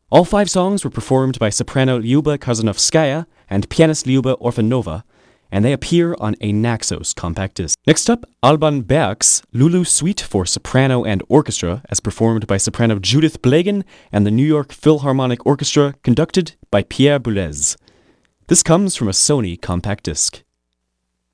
All 5 songs were performed by soprano Lyuba Karzanovskaya and pianist Lyuba Orfanova, and they appear on a Naxos compact disc. Next up, Alban Berg's Lulu Suite for soprano and orchestra, as performed by soprano Judith Blagan and the New York Philharmonic Orchestra, conducted by Pierre Boulez. This comes from a Sony compact disc.